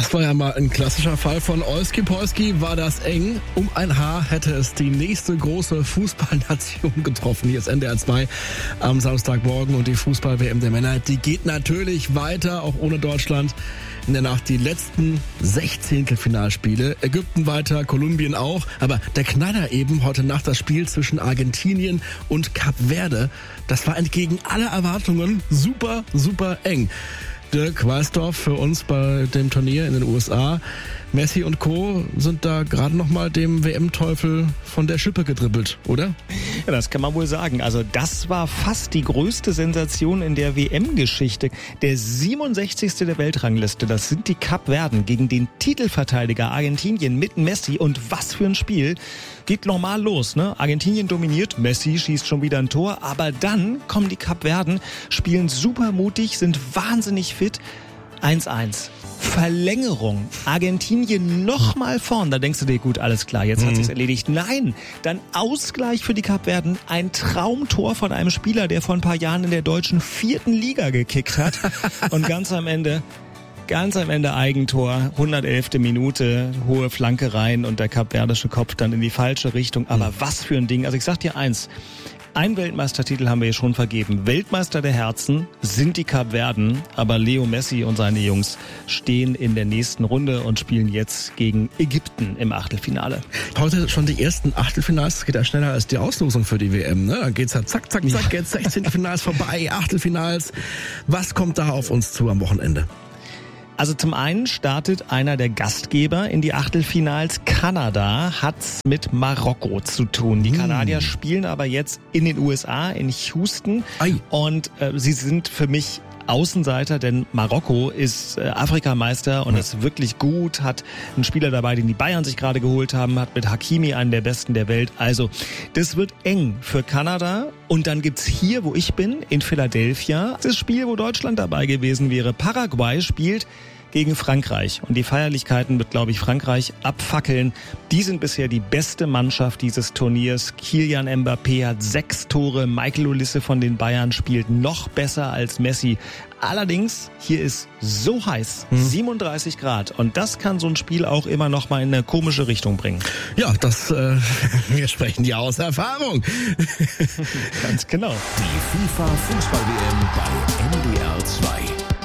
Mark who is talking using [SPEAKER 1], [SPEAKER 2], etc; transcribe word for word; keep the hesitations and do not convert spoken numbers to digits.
[SPEAKER 1] Das war ja mal ein klassischer Fall von Olski Polski. War das eng? Um ein Haar hätte es die nächste große Fußballnation getroffen. Hier ist N D R zwei am Samstagmorgen und die Fußball-W M der Männer, die geht natürlich weiter, auch ohne Deutschland. In der Nacht die letzten Sechzehntelfinalspiele. Ägypten weiter, Kolumbien auch. Aber der Knaller eben heute Nacht, das Spiel zwischen Argentinien und Kap Verde. Das war entgegen aller Erwartungen super, super eng. Dirk Walsdorf für uns bei dem Turnier in den U S A. Messi und Co. sind da gerade noch mal dem W M-Teufel von der Schippe gedribbelt, oder?
[SPEAKER 2] Ja, das kann man wohl sagen. Also das war fast die größte Sensation in der W M-Geschichte. Der siebenundsechzigste der Weltrangliste, das sind die Kapverden gegen den Titelverteidiger Argentinien mit Messi. Und was für ein Spiel. Geht normal los, ne? Argentinien dominiert, Messi schießt schon wieder ein Tor. Aber dann kommen die Kapverden, spielen super mutig, sind wahnsinnig fit. eins eins. Verlängerung. Argentinien nochmal vorn. Da denkst du dir, gut, alles klar, jetzt hat sich's erledigt. Nein, dann Ausgleich für die Kapverden. Ein Traumtor von einem Spieler, der vor ein paar Jahren in der deutschen vierten Liga gekickt hat. Und ganz am Ende... Ganz am Ende Eigentor, hundertelfte Minute, hohe Flanke rein und der kapverdische Kopf dann in die falsche Richtung. Aber was für ein Ding. Also ich sag dir eins, ein Weltmeistertitel haben wir hier schon vergeben. Weltmeister der Herzen sind die Kapverden, aber Leo Messi und seine Jungs stehen in der nächsten Runde und spielen jetzt gegen Ägypten im Achtelfinale.
[SPEAKER 1] Heute schon die ersten Achtelfinals, das geht ja schneller als die Auslosung für die W M, ne? Dann geht's ja zack, zack, zack, jetzt Sechzehntelfinals vorbei, Achtelfinals. Was kommt da auf uns zu am Wochenende?
[SPEAKER 2] Also zum einen startet einer der Gastgeber in die Achtelfinals. Kanada hat's mit Marokko zu tun. Die Kanadier spielen aber jetzt in den U S A, in Houston. Ei. Und äh, sie sind für mich Außenseiter, denn Marokko ist äh, Afrikameister und ja. ist wirklich gut, hat einen Spieler dabei, den die Bayern sich gerade geholt haben, hat mit Hakimi einen der Besten der Welt. Also das wird eng für Kanada. Und dann gibt's hier, wo ich bin, in Philadelphia, das Spiel, wo Deutschland dabei gewesen wäre. Paraguay spielt gegen Frankreich. Und die Feierlichkeiten wird, glaube ich, Frankreich abfackeln. Die sind bisher die beste Mannschaft dieses Turniers. Kylian Mbappé hat sechs Tore. Michael Olise von den Bayern spielt noch besser als Messi. Allerdings, hier ist so heiß, hm. siebenunddreißig Grad. Und das kann so ein Spiel auch immer noch mal in eine komische Richtung bringen.
[SPEAKER 1] Ja, das, äh, wir sprechen ja aus Erfahrung.
[SPEAKER 2] Ganz genau.
[SPEAKER 3] Die FIFA Fußball-W M bei N D R zwei.